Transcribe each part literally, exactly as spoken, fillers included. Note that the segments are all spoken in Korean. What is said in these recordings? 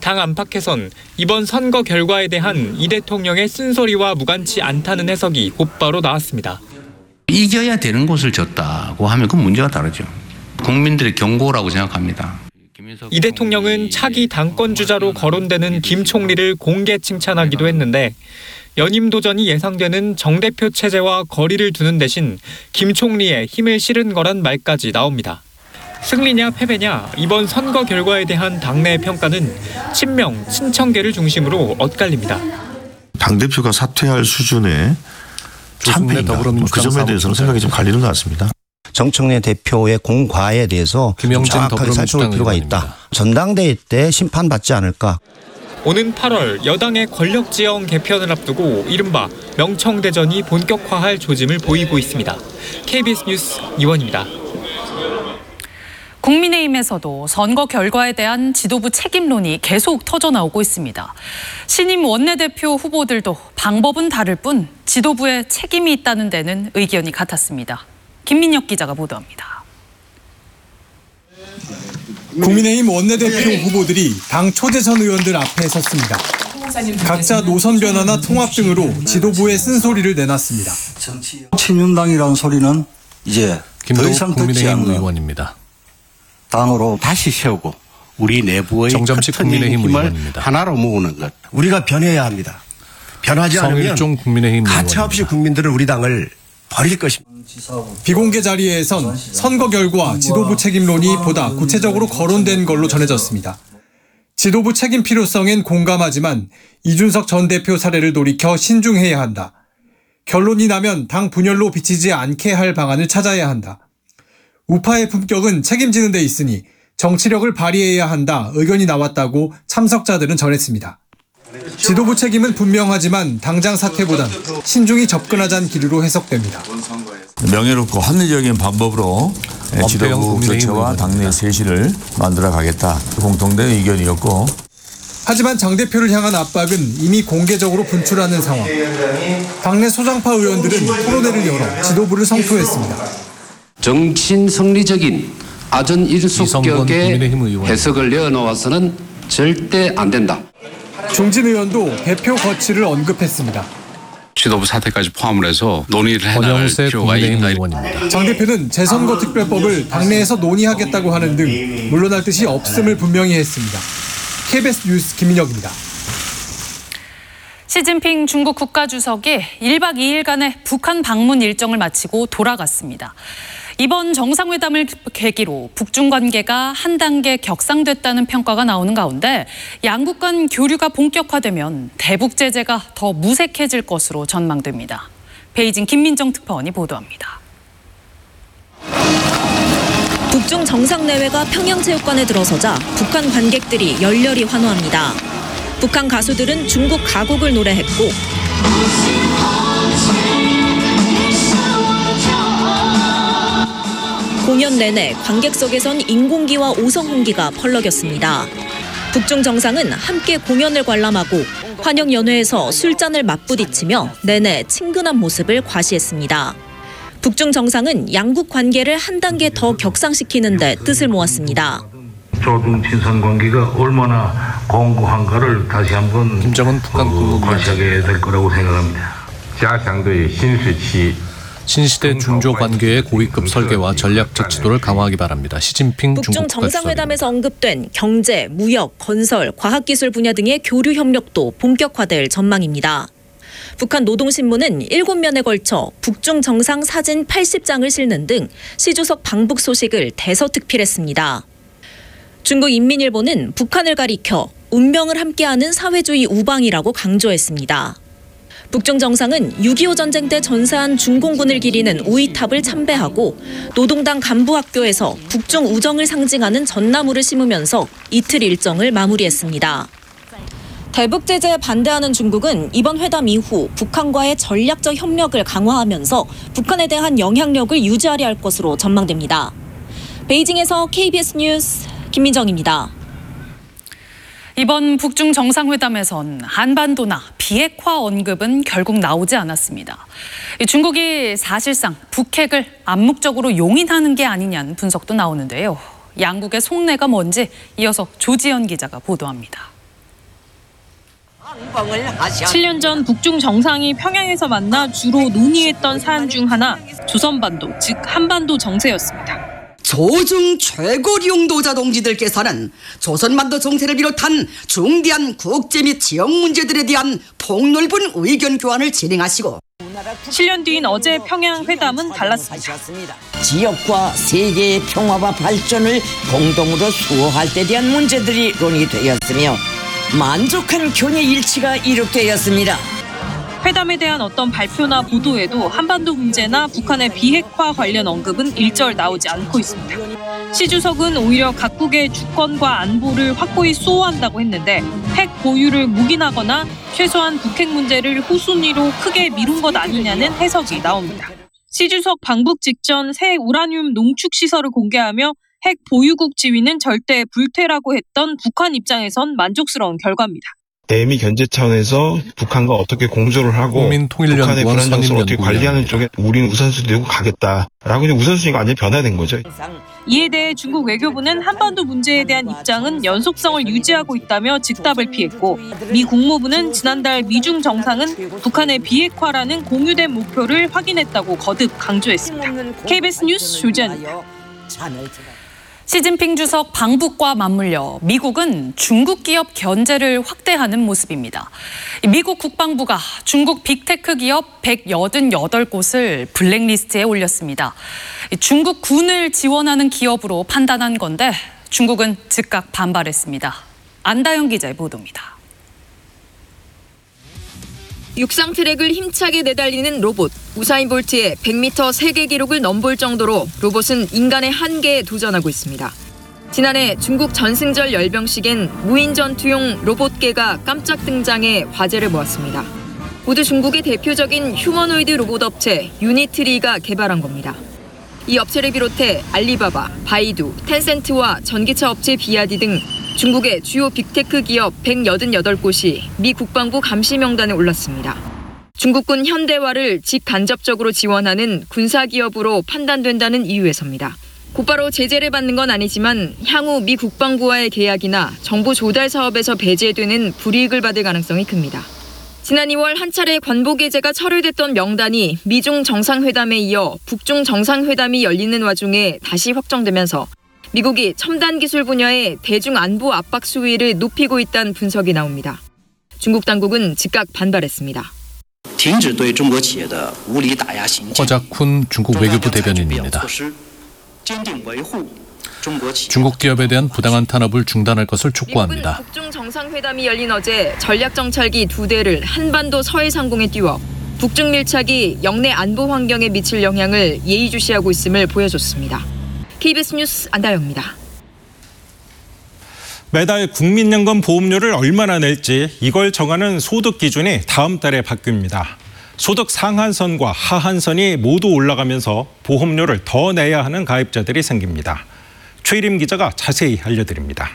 당 안팎에선 이번 선거 결과에 대한 이 대통령의 쓴소리와 무관치 않다는 해석이 곧바로 나왔습니다. 이겨야 되는 곳을 졌다고 하면 그건 문제가 다르죠. 국민들의 경고라고 생각합니다. 이 대통령은 차기 당권주자로 거론되는 김 총리를 공개 칭찬하기도 했는데 연임 도전이 예상되는 정 대표 체제와 거리를 두는 대신 김 총리에 힘을 실은 거란 말까지 나옵니다. 승리냐 패배냐 이번 선거 결과에 대한 당내 평가는 친명, 친청계를 중심으로 엇갈립니다. 당대표가 사퇴할 수준의 참패인가 그 점에 대해서는 생각이 좀 갈리는 것 같습니다. 정청래 대표의 공과에 대해서 정확하게 살펴볼 필요가 있다. 전당대회 때 심판받지 않을까. 오는 팔월 여당의 권력지형 개편을 앞두고 이른바 명청대전이 본격화할 조짐을 보이고 있습니다. 케이비에스 뉴스 이원입니다. 국민의힘에서도 선거 결과에 대한 지도부 책임론이 계속 터져나오고 있습니다. 신임 원내대표 후보들도 방법은 다를 뿐 지도부에 책임이 있다는 데는 의견이 같았습니다. 김민혁 기자가 보도합니다. 국민의힘 원내대표 후보들이 당 초대선 의원들 앞에 섰습니다. 각자 노선 변화나 통합 등으로 지도부에 쓴소리를 내놨습니다. 친윤당이라는 소리는 이제 더 이상 듣지 않는 의원입니다. 당으로 다시 세우고 우리 내부의 정점식 국민의힘 힘을 의원입니다. 하나로 모으는 것. 우리가 변해야 합니다. 변하지 않으면 국민의힘 가차없이 국민들은 우리 당을 버릴 것입니다. 비공개 자리에선 선거 결과 지도부 책임론이 보다 구체적으로 거론된 걸로 전해졌습니다. 지도부 책임 필요성엔 공감하지만 이준석 전 대표 사례를 돌이켜 신중해야 한다. 결론이 나면 당 분열로 비치지 않게 할 방안을 찾아야 한다. 우파의 품격은 책임지는 데 있으니 정치력을 발휘해야 한다 의견이 나왔다고 참석자들은 전했습니다. 지도부 책임은 분명하지만 당장 사퇴보단 신중히 접근하자는 기류로 해석됩니다. 명예롭고 합리적인 방법으로 지도부 교체와 당내 쇄신을 만들어 가겠다. 공통된 의견이었고. 하지만 장 대표를 향한 압박은 이미 공개적으로 분출하는 상황. 당내 소장파 의원들은 토론회를 열어 지도부를 성토했습니다. 정신 성리적인 아전 일숙격의 해석을 내어놓아서는 절대 안 된다. 중진 의원도 대표 거취를 언급했습니다. 지도부 사퇴까지 포함을 해서 논의를 해나갈 필요가 있다. 장 대표는 재선거 특별법을 당내에서 논의하겠다고 하는 등 물러날 뜻이 없음을 분명히 했습니다. 케이비에스 뉴스 김민혁입니다. 시진핑 중국 국가주석이 일박 이일간의 북한 방문 일정을 마치고 돌아갔습니다. 이번 정상회담을 계기로 북중 관계가 한 단계 격상됐다는 평가가 나오는 가운데 양국 간 교류가 본격화되면 대북 제재가 더 무색해질 것으로 전망됩니다. 베이징 김민정 특파원이 보도합니다. 북중 정상내외가 평양체육관에 들어서자 북한 관객들이 열렬히 환호합니다. 북한 가수들은 중국 가곡을 노래했고 공연 내내 관객석에선 인공기와 오성 홍기가 펄럭였습니다. 북중 정상은 함께 공연을 관람하고 환영 연회에서 술잔을 맞부딪히며 내내 친근한 모습을 과시했습니다. 북중 정상은 양국 관계를 한 단계 더 격상시키는 데 뜻을 모았습니다. 조중 친선 관계가 얼마나 공고한가를 다시 한번 김정은 북한 과시하게 될 거라고 생각합니다. 신시대 중조 관계의 고위급 설계와 전략적 지도를 강화하기 바랍니다. 시진핑 북중 중국 정상회담에서 언급된 경제, 무역, 건설, 과학기술 분야 등의 교류 협력도 본격화될 전망입니다. 북한 노동신문은 일곱 면에 걸쳐 북중 정상 사진 팔십 장을 실는 등 시 주석 방북 소식을 대서특필했습니다. 중국 인민일보는 북한을 가리켜 운명을 함께하는 사회주의 우방이라고 강조했습니다. 북중 정상은 육이오 전쟁 때 전사한 중공군을 기리는 우이탑을 참배하고 노동당 간부학교에서 북중 우정을 상징하는 전나무를 심으면서 이틀 일정을 마무리했습니다. 대북 제재에 반대하는 중국은 이번 회담 이후 북한과의 전략적 협력을 강화하면서 북한에 대한 영향력을 유지하려 할 것으로 전망됩니다. 베이징에서 케이비에스 뉴스 김민정입니다. 이번 북중 정상회담에선 한반도나 비핵화 언급은 결국 나오지 않았습니다. 중국이 사실상 북핵을 암묵적으로 용인하는 게 아니냐는 분석도 나오는데요. 양국의 속내가 뭔지 이어서 조지연 기자가 보도합니다. 칠 년 전 북중 정상이 평양에서 만나 주로 논의했던 사안 중 하나 조선반도, 즉 한반도 정세였습니다. 조중 최고 용도자 동지들께서는 조선반도 정세를 비롯한 중대한 국제 및 지역 문제들에 대한 폭넓은 의견 교환을 진행하시고 칠 년 뒤인 어제 평양 회담은 달랐습니다. 지역과 세계의 평화와 발전을 공동으로 수호할 때 대한 문제들이 논의되었으며 만족한 견해 일치가 이룩되었습니다. 회담에 대한 어떤 발표나 보도에도 한반도 문제나 북한의 비핵화 관련 언급은 일절 나오지 않고 있습니다. 시 주석은 오히려 각국의 주권과 안보를 확고히 수호한다고 했는데 핵 보유를 묵인하거나 최소한 북핵 문제를 후순위로 크게 미룬 것 아니냐는 해석이 나옵니다. 시 주석 방북 직전 새 우라늄 농축 시설을 공개하며 핵 보유국 지위는 절대 불퇴라고 했던 북한 입장에선 만족스러운 결과입니다. 대미 견제 차원에서 북한과 어떻게 공조를 하고 북한의 불안 정서를 어떻게 관리하는 쪽에 우리는 우선순위 두고 가겠다라고 이제 우선순위가 완전히 변화된 거죠. 이에 대해 중국 외교부는 한반도 문제에 대한 입장은 연속성을 유지하고 있다며 즉답을 피했고 미 국무부는 지난달 미중 정상은 북한의 비핵화라는 공유된 목표를 확인했다고 거듭 강조했습니다. 케이비에스 뉴스 조지아입니다. 시진핑 주석 방북과 맞물려 미국은 중국 기업 견제를 확대하는 모습입니다. 미국 국방부가 중국 빅테크 기업 백팔십팔 곳을 블랙리스트에 올렸습니다. 중국 군을 지원하는 기업으로 판단한 건데 중국은 즉각 반발했습니다. 안다영 기자의 보도입니다. 육상 트랙을 힘차게 내달리는 로봇. 우사인 볼트의 백 미터 세계 기록을 넘볼 정도로 로봇은 인간의 한계에 도전하고 있습니다. 지난해 중국 전승절 열병식엔 무인 전투용 로봇계가 깜짝 등장해 화제를 모았습니다. 모두 중국의 대표적인 휴머노이드 로봇 업체 유니트리가 개발한 겁니다. 이 업체를 비롯해 알리바바, 바이두, 텐센트와 전기차 업체 비아디 등 중국의 주요 빅테크 기업 백팔십팔 곳이 미 국방부 감시 명단에 올랐습니다. 중국군 현대화를 직간접적으로 지원하는 군사기업으로 판단된다는 이유에서입니다. 곧바로 제재를 받는 건 아니지만 향후 미 국방부와의 계약이나 정보 조달 사업에서 배제되는 불이익을 받을 가능성이 큽니다. 지난 이월 한 차례 관보 게재가 철회됐던 명단이 미중 정상회담에 이어 북중 정상회담이 열리는 와중에 다시 확정되면서 미국이 첨단 기술 분야의 대중 안보 압박 수위를 높이고 있다는 분석이 나옵니다. 중국 당국은 즉각 반발했습니다. 허작훈 중국 외교부 대변인입니다. 중국 기업에 대한 부당한 탄압을 중단할 것을 촉구합니다. 미국은 북중 정상회담이 열린 어제 전략 정찰기 두 대를 한반도 서해상공에 띄워 북중 밀착이 영내 안보 환경에 미칠 영향을 예의주시하고 있음을 보여줬습니다. 케이비에스 뉴스 안다영입니다. 매달 국민연금 보험료를 얼마나 낼지 이걸 정하는 소득 기준이 다음 달에 바뀝니다. 소득 상한선과 하한선이 모두 올라가면서 보험료를 더 내야 하는 가입자들이 생깁니다. 최일임 기자가 자세히 알려드립니다.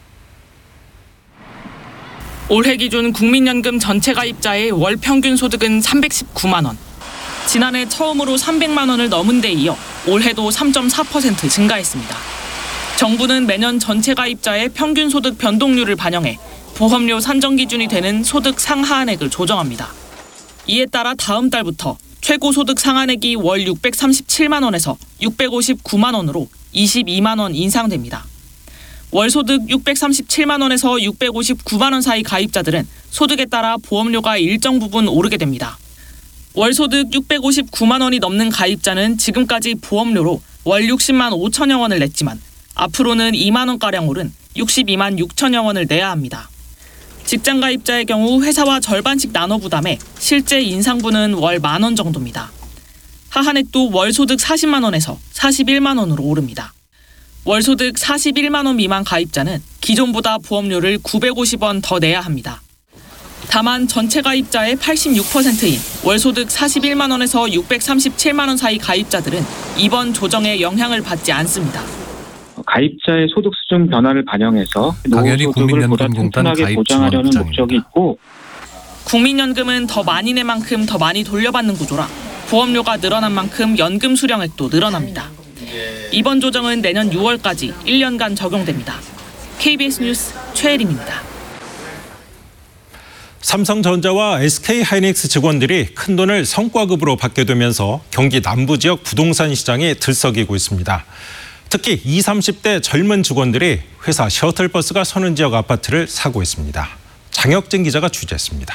올해 기준 국민연금 전체 가입자의 월 평균 소득은 삼백십구만 원. 지난해 처음으로 삼백만 원을 넘은 데 이어 올해도 삼 점 사 퍼센트 증가했습니다. 정부는 매년 전체 가입자의 평균 소득 변동률을 반영해 보험료 산정 기준이 되는 소득 상하한액을 조정합니다. 이에 따라 다음 달부터 최고 소득 상한액이 월 육백삼십칠만 원에서 육백오십구만 원으로 이십이만 원 인상됩니다. 월 소득 육백삼십칠만 원에서 육백오십구만 원 사이 가입자들은 소득에 따라 보험료가 일정 부분 오르게 됩니다. 월 소득 육백오십구만 원이 넘는 가입자는 지금까지 보험료로 월 육십만 오천여 원을 냈지만 앞으로는 이만 원가량 오른 육십이만 육천여 원을 내야 합니다. 직장 가입자의 경우 회사와 절반씩 나눠 부담해 실제 인상분은 월 만 원 정도입니다. 하한액도 월 소득 사십만 원에서 사십일만 원으로 오릅니다. 월 소득 사십일만 원 미만 가입자는 기존보다 보험료를 구백오십 원 더 내야 합니다. 다만 전체 가입자의 팔십육 퍼센트인 월 소득 사십일만 원에서 육백삼십칠만 원 사이 가입자들은 이번 조정에 영향을 받지 않습니다. 가입자의 소득 수준 변화를 반영해서 노후소득을 보다 튼튼하게 보장하려는 목적이 있고 국민연금은 더 많이 낸 만큼 더 많이 돌려받는 구조라 보험료가 늘어난 만큼 연금 수령액도 늘어납니다. 이번 조정은 내년 유월까지 일 년간 적용됩니다. 케이비에스 뉴스 최혜림입니다. 삼성전자와 에스케이하이닉스 직원들이 큰돈을 성과급으로 받게 되면서 경기 남부 지역 부동산 시장이 들썩이고 있습니다. 특히 이십, 삼십 대 젊은 직원들이 회사 셔틀버스가 서는 지역 아파트를 사고 있습니다. 장혁진 기자가 취재했습니다.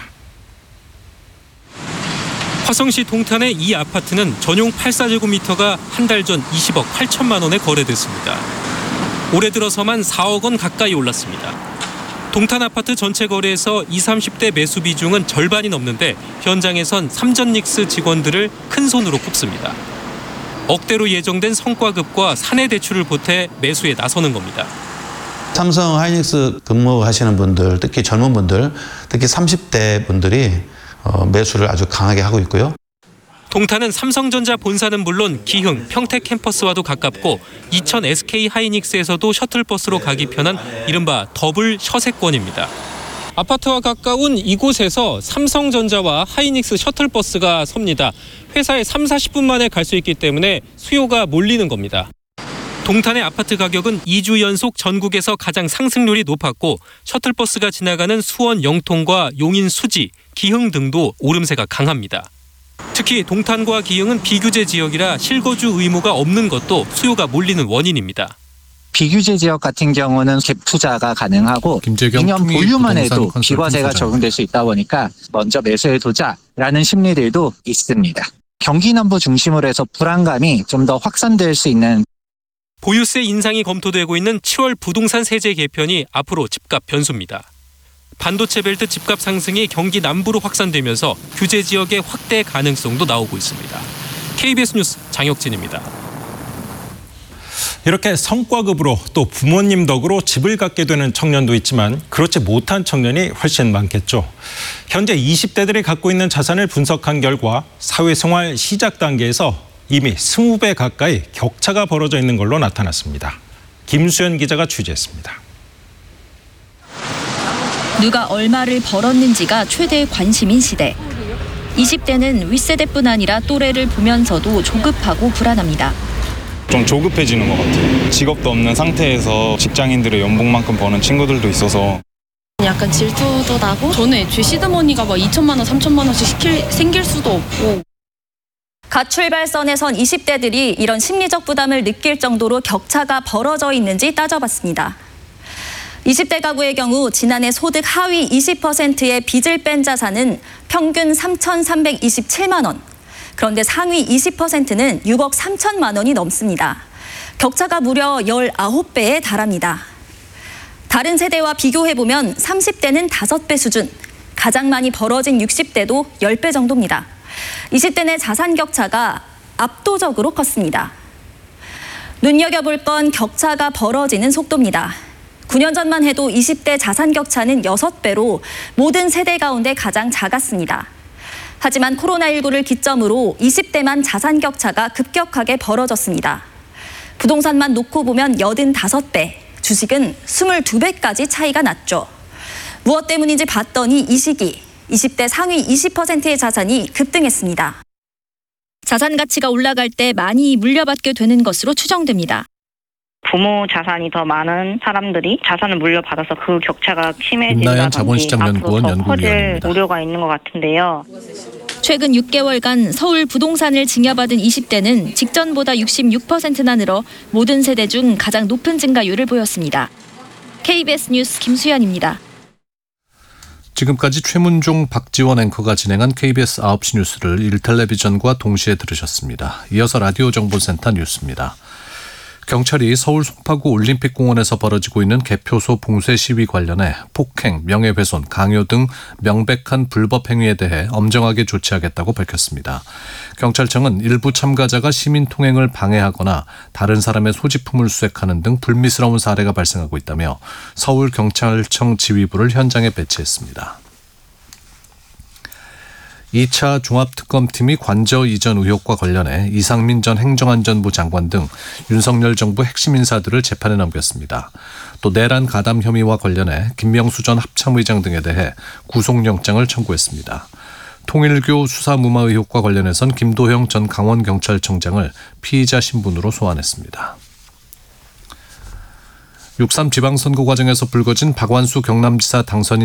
화성시 동탄의 이 아파트는 전용 팔 사 제곱미터가 한 달 전 이십억 팔천만 원에 거래됐습니다. 올해 들어서만 사억 원 가까이 올랐습니다. 동탄 아파트 전체 거래에서 이십, 삼십 대 매수 비중은 절반이 넘는데 현장에선 삼전닉스 직원들을 큰 손으로 꼽습니다. 억대로 예정된 성과급과 사내 대출을 보태 매수에 나서는 겁니다. 삼성 하이닉스 근무하시는 분들, 특히 젊은 분들, 특히 삼십 대 분들이 매수를 아주 강하게 하고 있고요. 동탄은 삼성전자 본사는 물론 기흥, 평택 캠퍼스와도 가깝고 이천 에스케이하이닉스에서도 셔틀버스로 가기 편한 이른바 더블 셔세권입니다. 아파트와 가까운 이곳에서 삼성전자와 하이닉스 셔틀버스가 섭니다. 회사에 삼, 사십 분 만에 갈 수 있기 때문에 수요가 몰리는 겁니다. 동탄의 아파트 가격은 이 주 연속 전국에서 가장 상승률이 높았고 셔틀버스가 지나가는 수원 영통과 용인 수지, 기흥 등도 오름세가 강합니다. 특히 동탄과 기흥은 비규제 지역이라 실거주 의무가 없는 것도 수요가 몰리는 원인입니다. 비규제 지역 같은 경우는 갭 투자가 가능하고 이 년 보유만 해도 비과세가 적용될 수 있다 보니까 먼저 매수해두자라는 심리들도 있습니다. 경기 남부 중심으로 해서 불안감이 좀 더 확산될 수 있는 보유세 인상이 검토되고 있는 칠월 부동산 세제 개편이 앞으로 집값 변수입니다. 반도체 벨트 집값 상승이 경기 남부로 확산되면서 규제 지역의 확대 가능성도 나오고 있습니다. 케이비에스 뉴스 장혁진입니다. 이렇게 성과급으로 또 부모님 덕으로 집을 갖게 되는 청년도 있지만 그렇지 못한 청년이 훨씬 많겠죠. 현재 이십 대들이 갖고 있는 자산을 분석한 결과 사회생활 시작 단계에서 이미 이십 배 가까이 격차가 벌어져 있는 걸로 나타났습니다. 김수현 기자가 취재했습니다. 누가 얼마를 벌었는지가 최대 관심인 시대. 이십 대는 윗세대뿐 아니라 또래를 보면서도 조급하고 불안합니다. 좀 조급해지는 것 같아요. 직업도 없는 상태에서 직장인들의 연봉만큼 버는 친구들도 있어서 약간 질투도 나고 저는 애초에 시드머니가 막 이천만 원, 삼천만 원씩 시킬, 생길 수도 없고. 갓 출발선에 선 이십 대들이 이런 심리적 부담을 느낄 정도로 격차가 벌어져 있는지 따져봤습니다. 이십 대 가구의 경우 지난해 소득 하위 이십 퍼센트의 빚을 뺀 자산은 평균 삼천삼백이십칠만 원. 그런데 상위 이십 퍼센트는 육억 삼천만 원이 넘습니다. 격차가 무려 십구 배에 달합니다. 다른 세대와 비교해보면 삼십 대는 다섯 배 수준, 가장 많이 벌어진 육십 대도 십 배 정도입니다. 이십 대 내 자산 격차가 압도적으로 컸습니다. 눈여겨볼 건 격차가 벌어지는 속도입니다. 구 년 전만 해도 이십 대 자산 격차는 여섯 배로 모든 세대 가운데 가장 작았습니다. 하지만 코로나십구를 기점으로 이십 대만 자산 격차가 급격하게 벌어졌습니다. 부동산만 놓고 보면 팔십오 배, 주식은 이십이 배까지 차이가 났죠. 무엇 때문인지 봤더니 이 시기 이십 대 상위 이십 퍼센트의 자산이 급등했습니다. 자산 가치가 올라갈 때 많이 물려받게 되는 것으로 추정됩니다. 부모 자산이 더 많은 사람들이 자산을 물려받아서 그 격차가 심해진다든지 자본시장연구원 앞으로 더 커질 연구위원입니다. 우려가 있는 것 같은데요. 최근 육 개월간 서울 부동산을 증여받은 이십 대는 직전보다 육십육 퍼센트나 늘어 모든 세대 중 가장 높은 증가율을 보였습니다. 케이비에스 뉴스 김수현입니다. 지금까지 최문종, 박지원 앵커가 진행한 케이비에스 아홉 시 뉴스를 일 텔레비전과 동시에 들으셨습니다. 이어서 라디오 정보센터 뉴스입니다. 경찰이 서울 송파구 올림픽공원에서 벌어지고 있는 개표소 봉쇄 시위 관련해 폭행, 명예훼손, 강요 등 명백한 불법 행위에 대해 엄정하게 조치하겠다고 밝혔습니다. 경찰청은 일부 참가자가 시민 통행을 방해하거나 다른 사람의 소지품을 수색하는 등 불미스러운 사례가 발생하고 있다며 서울경찰청 지휘부를 현장에 배치했습니다. 이 차 종합특검팀이 관저 이전 의혹과 관련해 이상민 전 행정안전부 장관 등 윤석열 정부 핵심 인사들을 재판에 넘겼습니다. 또 내란 가담 혐의와 관련해 김명수 전 합참의장 등에 대해 구속영장을 청구했습니다. 통일교 수사 무마 의혹과 관련해선 김도형 전 강원경찰청장을 피의자 신분으로 소환했습니다. 육 삼 지방선거 과정에서 불거진 박완수 경남지사 당선인